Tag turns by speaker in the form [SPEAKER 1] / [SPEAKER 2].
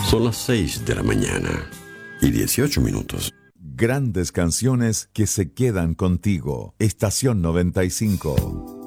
[SPEAKER 1] Son las 6 de la mañana y 18 minutos.
[SPEAKER 2] Grandes canciones que se quedan contigo. Estación 95.